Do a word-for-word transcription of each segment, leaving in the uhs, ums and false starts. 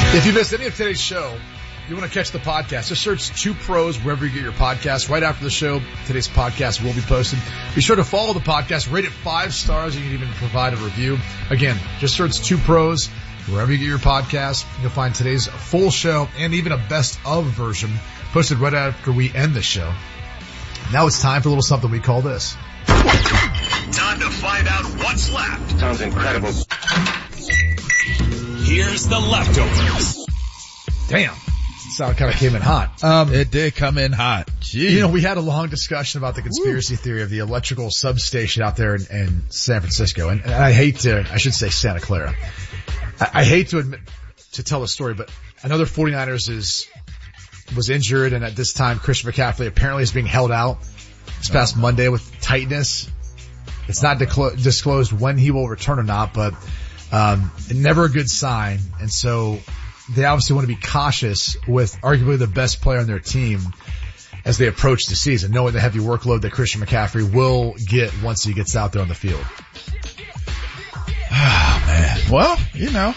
If you missed any of today's show, you want to catch the podcast, just search Two Pros wherever you get your podcast. Right after the show, today's podcast will be posted. Be sure to follow the podcast, rate it five stars. You can even provide a review. Again, just search Two Pros wherever you get your podcast. You'll find today's full show and even a best of version posted right after we end the show. Now it's time for a little something we call this. Time to find out what's left. Sounds incredible. Here's the leftovers. Damn. Sound kind of came in hot. Um, it did come in hot. Jeez. You know, we had a long discussion about the conspiracy Woo. theory of the electrical substation out there in, in San Francisco. And, and I hate to, I should say Santa Clara. I, I hate to admit, to tell the story, but another 49ers is, was injured. And at this time, Christian McCaffrey apparently is being held out this past oh. Monday with tightness. It's not declo- disclosed when he will return or not, but Um, never a good sign. And so they obviously want to be cautious with arguably the best player on their team as they approach the season, knowing the heavy workload that Christian McCaffrey will get once he gets out there on the field. Oh man. Well, you know,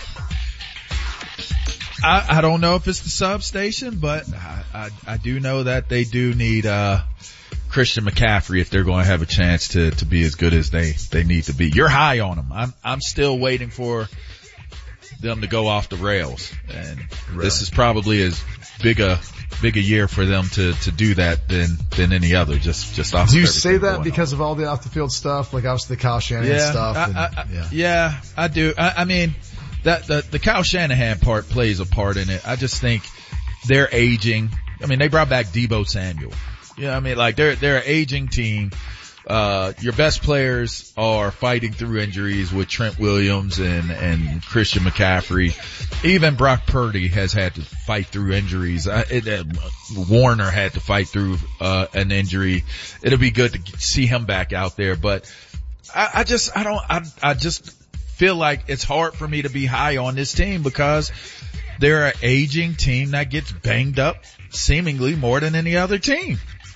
I, I don't know if it's the substation, but I, I, I do know that they do need, uh, Christian McCaffrey if they're going to have a chance to, to be as good as they, they need to be. You're high on them. I'm, I'm still waiting for them to go off the rails. And really? This is probably as big a, big a year for them to, to do that than, than any other. Just, just off. Do you say that because on. of all the off the field stuff, like obviously the Kyle Shanahan yeah, stuff? I, and, I, I, yeah. yeah, I do. I, I mean, that, the, the Kyle Shanahan part plays a part in it. I just think they're aging. I mean, they brought back Deebo Samuel. You know what I mean? Like they're, they're an aging team. Uh, your best players are fighting through injuries with Trent Williams and, and Christian McCaffrey. Even Brock Purdy has had to fight through injuries. Uh, it, uh, Warner had to fight through, uh, an injury. It'll be good to see him back out there, but I, I just, I don't, I, I just feel like it's hard for me to be high on this team because they're an aging team that gets banged up seemingly more than any other team.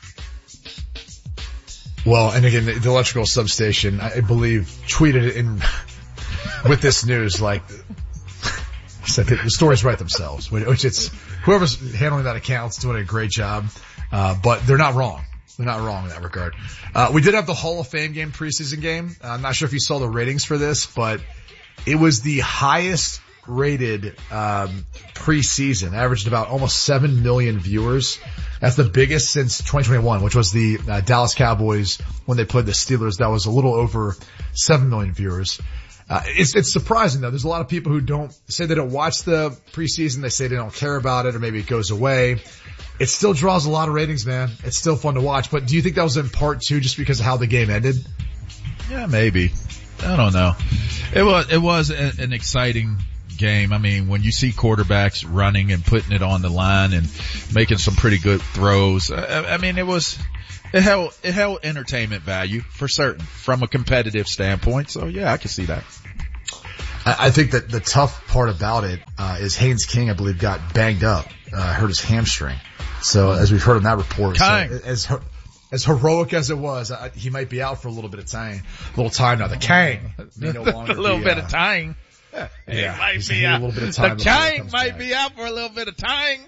Well, and again, the, the electrical substation, I believe, tweeted in with this news, like, said the stories write themselves, which it's, whoever's handling that account's doing a great job, uh, but they're not wrong. They're not wrong in that regard. Uh, we did have the Hall of Fame game, preseason game. I'm not sure if you saw the ratings for this, but it was the highest rated, um, preseason, averaged about almost seven million viewers. That's the biggest since twenty twenty-one, which was the uh, Dallas Cowboys when they played the Steelers. That was a little over seven million viewers. Uh, it's, it's surprising though. There's a lot of people who don't say they don't watch the preseason. They say they don't care about it or maybe it goes away. It still draws a lot of ratings, man. It's still fun to watch. But do you think that was in part too just because of how the game ended? Yeah, maybe. I don't know. It was, it was a, an exciting game. I mean, when you see quarterbacks running and putting it on the line and making some pretty good throws, I, I mean, it was, it held, it held entertainment value for certain from a competitive standpoint. So yeah, I can see that. I think that the tough part about it, uh, is Haynes King, I believe, got banged up, uh, hurt his hamstring. So as we've heard in that report, so as, as heroic as it was, I, he might be out for a little bit of time, a little time now. The King may no longer a little be, bit uh, of time. Yeah, it might be a out. little bit of time. The King might back. be out for a little bit of time.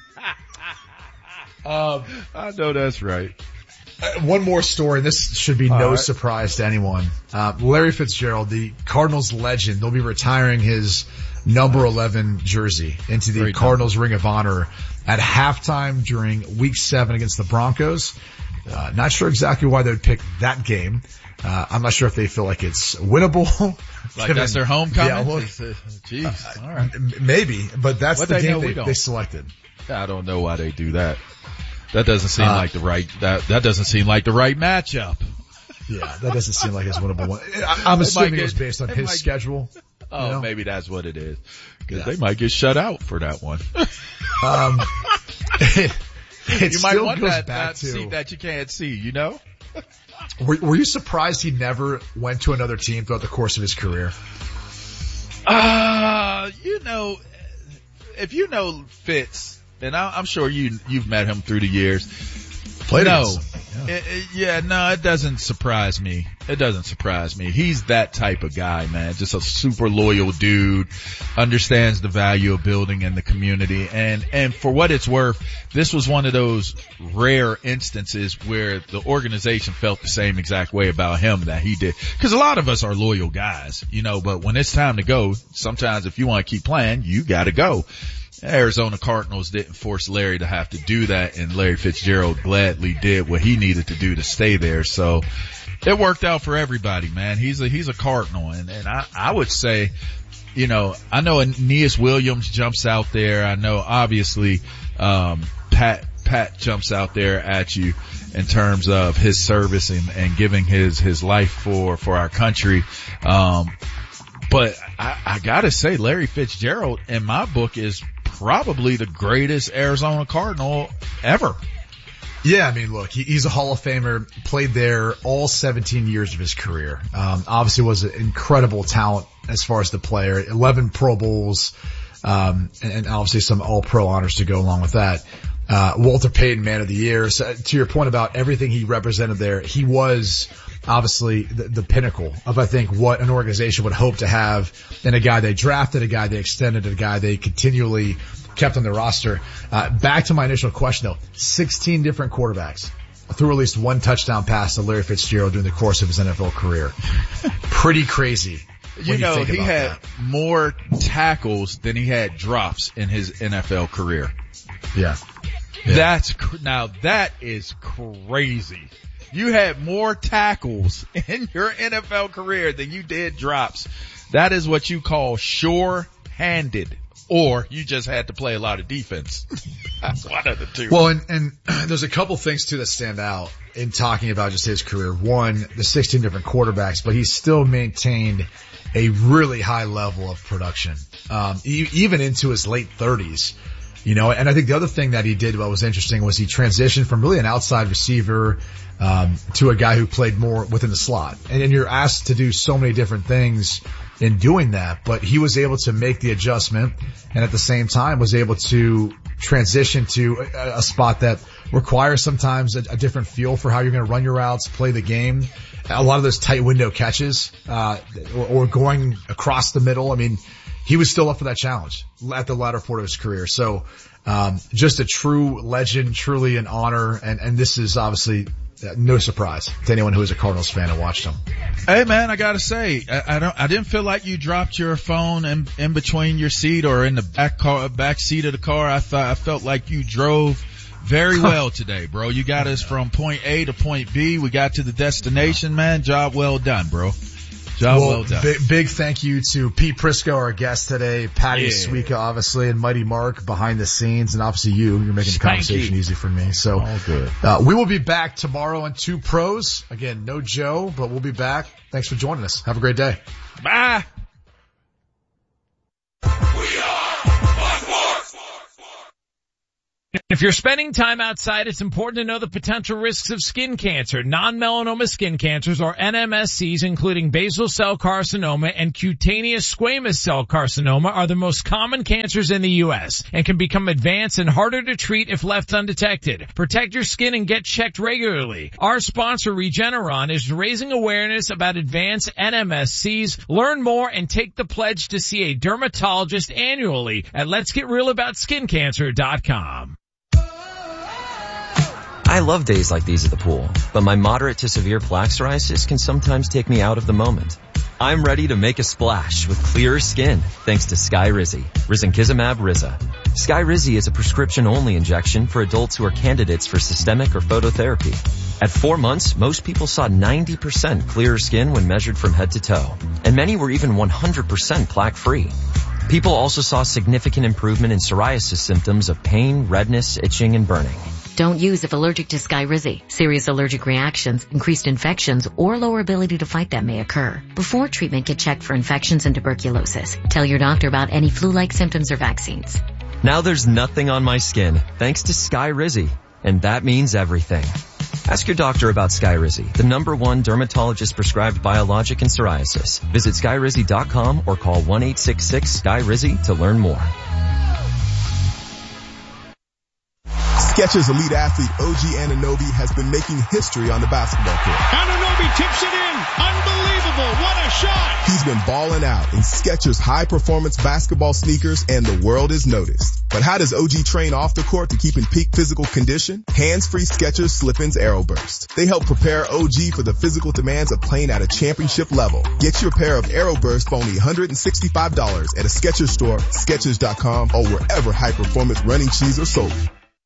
um, I know that's right. Uh, one more story. This should be no right. surprise to anyone. Uh, Larry Fitzgerald, the Cardinals legend, they'll be retiring his number eleven jersey into the Great Cardinals time. Ring of Honor at halftime during week seven against the Broncos. Uh, not sure exactly why they would pick that game. Uh, I'm not sure if they feel like it's winnable. Like given, that's their homecoming? Yeah, look, Jeez. Uh, all right. Maybe, but that's what the they game they, they they selected. I don't know why they do that. That doesn't seem uh, like the right, that, that doesn't seem like the right matchup. Yeah, that doesn't seem like his winnable one. I, I'm assuming get, it was based on his might, schedule. Oh, you know? Maybe that's what it is. Cause yeah. they might get shut out for that one. um, it, it you still might want goes that, back that to, seat that you can't see, you know? Were, were you surprised he never went to another team throughout the course of his career? Uh, you know, if you know Fitz, and I, I'm sure you, you've met him through the years. Played no, yeah. It, it, yeah, no, it doesn't surprise me. It doesn't surprise me. He's that type of guy, man. Just a super loyal dude, understands the value of building in the community. And, and for what it's worth, this was one of those rare instances where the organization felt the same exact way about him that he did. Cause a lot of us are loyal guys, you know, but when it's time to go, sometimes if you want to keep playing, you gotta go. Arizona Cardinals didn't force Larry to have to do that, and Larry Fitzgerald gladly did what he needed to do to stay there. So it worked out for everybody, man. He's a, he's a Cardinal. And, and I, I would say, you know, I know Aeneas Williams jumps out there. I know obviously, um, Pat, Pat jumps out there at you in terms of his service and, and giving his, his life for, for our country. Um, but I, I gotta say Larry Fitzgerald in my book is probably the greatest Arizona Cardinal ever. Yeah, I mean, look, he, he's a Hall of Famer, played there all seventeen years of his career. Um, obviously was an incredible talent as far as the player, eleven Pro Bowls, um, and, and obviously some All-Pro honors to go along with that. Uh, Walter Payton, Man of the Year. So to your point about everything he represented there, he was obviously the, the pinnacle of, I think, what an organization would hope to have in a guy they drafted, a guy they extended, a guy they continually kept on their roster. Uh, back to my initial question though, sixteen different quarterbacks threw at least one touchdown pass to Larry Fitzgerald during the course of his N F L career. Pretty crazy. You know, you he had that. more tackles than he had drops in his N F L career. Yeah. yeah. That's, now that is crazy. You had more tackles in your N F L career than you did drops. That is what you call sure-handed. Or you just had to play a lot of defense. That's one of the two. Well, and, and there's a couple things too that stand out in talking about just his career. One, the sixteen different quarterbacks, but he still maintained a really high level of production, um, e- even into his late thirties. You know, and I think the other thing that he did what was interesting was he transitioned from really an outside receiver, um, to a guy who played more within the slot. And, and you're asked to do so many different things in doing that, but he was able to make the adjustment and at the same time was able to transition to a, a spot that requires sometimes a, a different feel for how you're going to run your routes, play the game. A lot of those tight window catches, uh, or, or going across the middle. I mean, he was still up for that challenge at the latter part of his career. So, um, just a true legend, truly an honor. And, and this is obviously no surprise to anyone who is a Cardinals fan and watched him. Hey man, I gotta say, I, I don't, I didn't feel like you dropped your phone in, in between your seat or in the back car, back seat of the car. I thought, I felt like you drove very well today, bro. You got us from point A to point B. We got to the destination, man. Job well done, bro. Job well, well done. Big, big thank you to Pete Prisco, our guest today, Patty yeah. Suika, obviously, and Mighty Mark behind the scenes, and obviously you. You're making the conversation easy for me. So, all good. Uh, we will be back tomorrow on Two Pros. Again, no Joe, but we'll be back. Thanks for joining us. Have a great day. Bye. If you're spending time outside, it's important to know the potential risks of skin cancer. Non-melanoma skin cancers, or N M S Cs, including basal cell carcinoma and cutaneous squamous cell carcinoma, are the most common cancers in the U S and can become advanced and harder to treat if left undetected. Protect your skin and get checked regularly. Our sponsor, Regeneron, is raising awareness about advanced N M S Cs. Learn more and take the pledge to see a dermatologist annually at lets get real about skin cancer dot com. I love days like these at the pool, but my moderate to severe plaque psoriasis can sometimes take me out of the moment. I'm ready to make a splash with clearer skin thanks to Skyrizi, Risankizumab Riza. Skyrizi is a prescription-only injection for adults who are candidates for systemic or phototherapy. At four months, most people saw ninety percent clearer skin when measured from head to toe, and many were even one hundred percent plaque-free. People also saw significant improvement in psoriasis symptoms of pain, redness, itching, and burning. Don't use if allergic to Skyrizi. Serious allergic reactions, increased infections, or lower ability to fight them may occur. Before treatment, get checked for infections and tuberculosis. Tell your doctor about any flu-like symptoms or vaccines. Now there's nothing on my skin thanks to Skyrizi, and that means everything. Ask your doctor about Skyrizi, the number one dermatologist-prescribed biologic in psoriasis. Visit Skyrizi dot com or call one eight six six, S K Y R I Z I to learn more. Skechers elite athlete O G Anunoby has been making history on the basketball court. Anunoby tips it in. Unbelievable. What a shot. He's been balling out in Skechers high-performance basketball sneakers, and the world has noticed. But how does O G train off the court to keep in peak physical condition? Hands-free Skechers Slip-ins Aeroburst. They help prepare O G for the physical demands of playing at a championship level. Get your pair of Aeroburst for only one hundred sixty-five dollars at a Skechers store, Skechers dot com, or wherever high-performance running shoes are sold.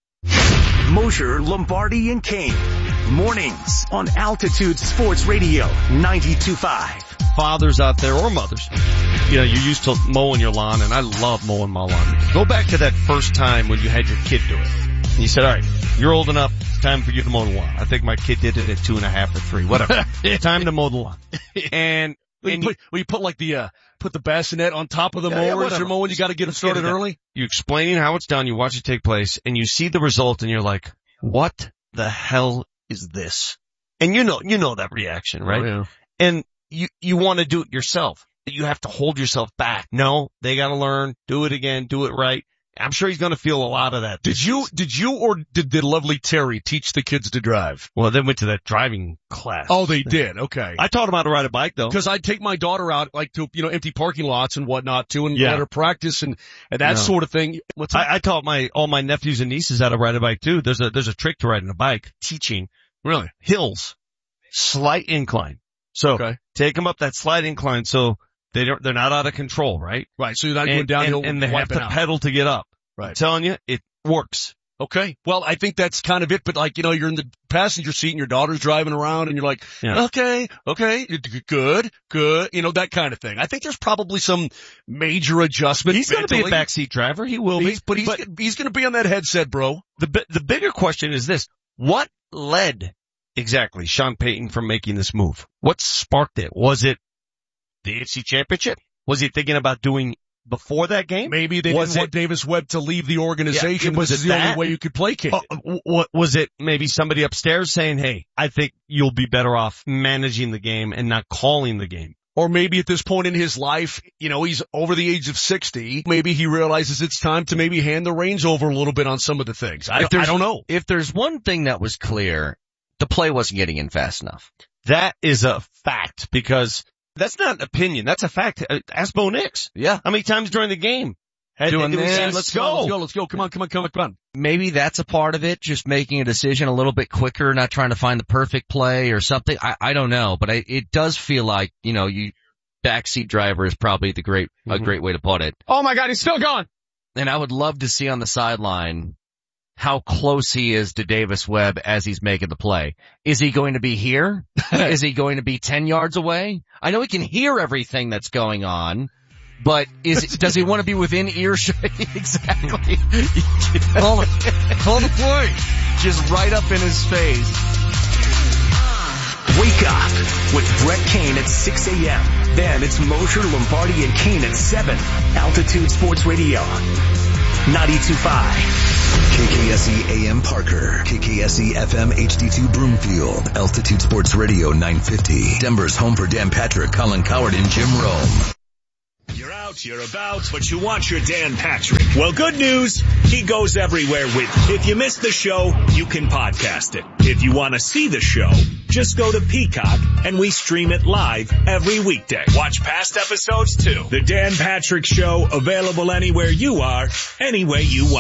Mosher, Lombardi, and Kane. Mornings on Altitude Sports Radio ninety-two point five. Fathers out there or mothers, you know, you're used to mowing your lawn, and I love mowing my lawn. Go back to that first time when you had your kid do it. And you said, all right, you're old enough, it's time for you to mow the lawn. I think my kid did it at two and a half or three, whatever. Time to mow the lawn. And, Well, and you, put, well, you put like the, uh, put the bassinet on top of the Yeah, mower yeah, as you're mowing. You got to get it started early. You explaining how it's done, you watch it take place, and you see the result, and you're like, what the hell is this? And you know, you know that reaction, right? Oh, yeah. And you, you want to do it yourself. You have to hold yourself back. No, they got to learn, do it again, do it right. I'm sure he's going to feel a lot of that. Did you, did you or did, did lovely Terry teach the kids to drive? Well, they went to that driving class. Oh, they did. Okay. I taught them how to ride a bike though. Cause I'd take my daughter out like to, you know, empty parking lots and whatnot too and Yeah. let her practice and, and that No. sort of thing. What's that? I, I taught my, all my nephews and nieces how to ride a bike too. There's a, there's a trick to riding a bike, teaching Really? hills, slight incline. So Okay. take them up that slight incline so they don't, they're not out of control, right? Right. So you're not And, going downhill and, and they have wiping to out. pedal to get up. I'm Right. telling you, it works. Okay. Well, I think that's kind of it, but like, you know, you're in the passenger seat and your daughter's driving around and you're like, Yeah. okay, okay, good, good, you know, that kind of thing. I think there's probably some major adjustment. He's going to be a mentally. backseat driver. He will be. He's, but he's, But he's going to be on that headset, bro. the, bi- the bigger question is this. What led exactly Sean Payton from making this move? What sparked it? Was it the A F C Championship? Was he thinking about doing before that game? Maybe they Was didn't want it- Davis Webb to leave the organization. Yeah, was this is it the that? only way you could placate Oh, it. w- what was it? Maybe somebody upstairs saying, "Hey, I think you'll be better off managing the game and not calling the game." Or maybe at this point in his life, you know, he's over the age of sixty. Maybe he realizes it's time to maybe hand the reins over a little bit on some of the things. I, If don't, I there's- don't know. If there's one thing that was clear, the play wasn't getting in fast enough. That is a fact because that's not an opinion. That's a fact. Uh, Ask Bo Nix. Yeah. How many times during the game? Had, Doing it was, this. let's Come on, go. let's go, let's go. Come on, come on, come on, come on. Maybe that's a part of it, just making a decision a little bit quicker, not trying to find the perfect play or something. I, I don't know, but I, it does feel like, you know, you, backseat driver is probably the great, a Mm-hmm. great way to put it. Oh my God, he's still gone. And I would love to see on the sideline how close he is to Davis Webb as he's making the play. Is he going to be here? Is he going to be ten yards away? I know he can hear everything that's going on, but is it, does he want to be within earshot? Exactly. Call it, call the play. Just right up in his face. Wake up with Brett Kane at six a.m. Then it's Mosher, Lombardi, and Kane at seven. Altitude Sports Radio ninety-two point five. K K S E A M Parker, K K S E F M H D two Broomfield, Altitude Sports Radio nine fifty. Denver's home for Dan Patrick, Colin Coward, and Jim Rome. You're out, you're about, but you want your Dan Patrick. Well, good news, he goes everywhere with you. If you missed the show, you can podcast it. If you want to see the show, just go to Peacock and we stream it live every weekday. Watch past episodes too. The Dan Patrick Show, available anywhere you are, any way you want.